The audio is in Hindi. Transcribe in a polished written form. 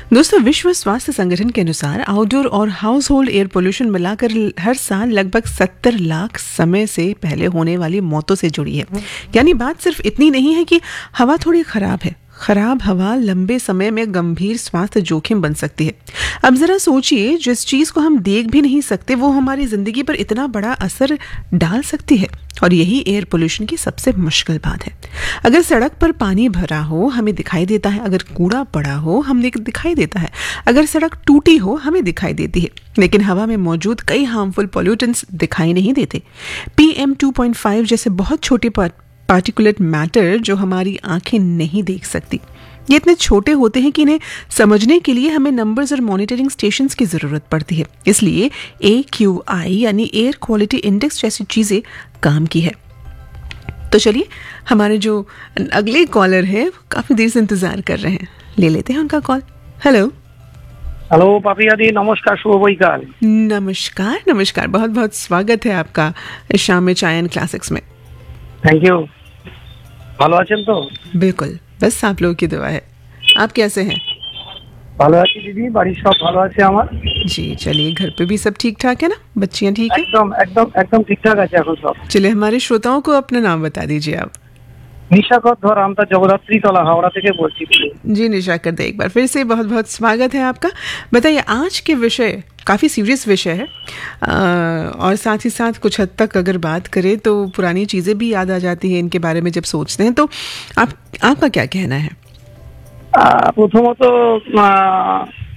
दोस्तों, विश्व स्वास्थ्य संगठन के अनुसार आउटडोर और हाउस होल्ड एयर पोल्यूशन मिलाकर हर साल लगभग 70 लाख समय से पहले होने वाली मौतों से जुड़ी है। यानी बात सिर्फ इतनी नहीं है कि हवा थोड़ी खराब है, खराब हवा लंबे समय में गंभीर स्वास्थ्य जोखिम बन सकती है। अब जरा सोचिए, जिस चीज को हम देख भी नहीं सकते वो हमारी जिंदगी पर इतना बड़ा असर डाल सकती है। और यही एयर पोल्यूशन की सबसे मुश्किल बात है। अगर सड़क पर पानी भरा हो हमें दिखाई देता है, अगर कूड़ा पड़ा हो हमें दिखाई देता है, अगर सड़क टूटी हो हमें दिखाई देती है, लेकिन हवा में मौजूद कई हार्मफुल पॉल्यूटेंट्स दिखाई नहीं देते। PM 2.5 जैसे बहुत छोटे पार्टिकुलेट मैटर जो हमारी आंखें नहीं देख सकती, ये इतने छोटे होते हैं कि इन्हें समझने के लिए हमें नंबर्स और मॉनिटरिंग स्टेशंस की ज़रूरत पड़ती है। इसलिए AQI यानी एयर क्वालिटी इंडेक्स जैसी चीज़ें काम की है। तो चलिए, हमारे जो अगले कॉलर है काफ़ी देर से इंतज़ार कर रहे हैं, ले लेते हैं उनका कॉल। हेलो हेलो पापिया दी, नमस्कार, शुभ वैकाल। नमस्कार नमस्कार, बहुत बहुत स्वागत है आपका शाम में चाय एंड क्लासिक्स में। Thank you. ভালো আছেন তো? बिल्कुल, बस आप लोगों की दुआ है। आप कैसे हैं? ভালো আছি দিদি, বাড়ির সব ভালো আছে আমার। जी चलिए, घर पे भी सब ठीक ठाक है ना? बच्चियां ठीक है? একদম একদম একদম ঠিকঠাক আছে এখন সব। चलिए, हमारे श्रोताओं को अपना नाम बता दीजिए आप। নিশাকর ধর, আমরা জগদ্ধাত্রী তলা हावड़ा থেকে বলছি। जी निशाकर दे, एक बार फिर से बहुत बहुत स्वागत है आपका। बताइए, आज के विषय काफ़ी सीरियस विषय है और साथ ही साथ कुछ हद तक अगर बात करें तो पुरानी चीज़ें भी याद आ जाती हैं इनके बारे में जब सोचते हैं। तो आपका क्या कहना है? প্রথমত